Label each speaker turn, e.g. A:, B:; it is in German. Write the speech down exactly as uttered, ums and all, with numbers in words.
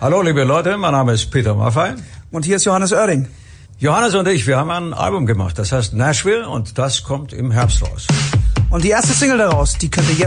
A: Hallo liebe Leute, mein Name ist Peter Maffay.
B: Und hier ist Johannes Oerding.
A: Johannes und ich, wir haben ein Album gemacht, das heißt Nashville und das kommt im Herbst raus.
B: Und die erste Single daraus, die könnt ihr jetzt